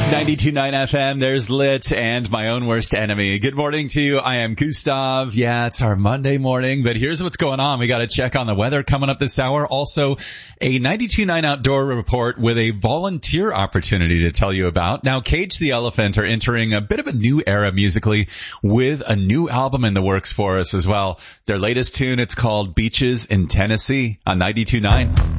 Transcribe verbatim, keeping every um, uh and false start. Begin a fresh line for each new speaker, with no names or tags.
ninety-two point nine F M, there's Lit and My Own Worst Enemy. Good morning to you. I am Gustav. Yeah, it's our Monday morning, but here's what's going on. We got to check on the weather coming up this hour. Also, a ninety-two point nine Outdoor report with a volunteer opportunity to tell you about. Now, Cage the Elephant are entering a bit of a new era musically with a new album in the works for us as well. Their latest tune, it's called Beaches in Tennessee on ninety-two point nine.